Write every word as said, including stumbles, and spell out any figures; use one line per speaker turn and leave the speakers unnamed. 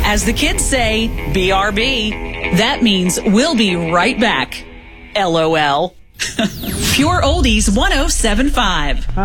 As the kids say, B R B. That means we'll be right back. L O L. Pure Oldies one oh seven point five.